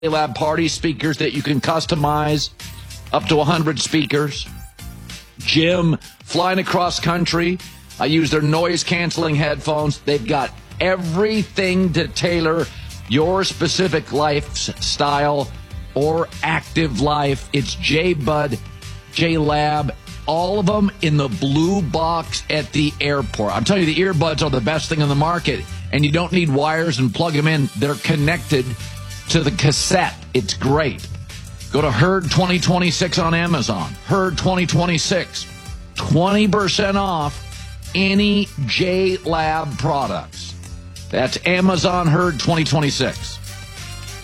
Lab party speakers that you can customize, up to 100 speakers. Jim, flying across country. I use their noise-canceling headphones. They've got everything to tailor your specific lifestyle or active life. It's J-Bud, J-Lab, all of them in the blue box at the airport. I'm telling you, the earbuds are the best thing on the market, and you don't need wires and plug them in. They're connected to the cassette. It's great. Go to Herd 2026 on Amazon. Herd 2026. 20% off any J-Lab products. That's Amazon Herd 2026.